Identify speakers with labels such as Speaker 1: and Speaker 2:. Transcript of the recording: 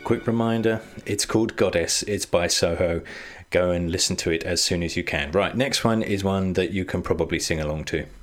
Speaker 1: quick reminder, it's called Goddess. It's by Soho. Go and listen to it as soon as you can. Right, next one is one that you can probably sing along to.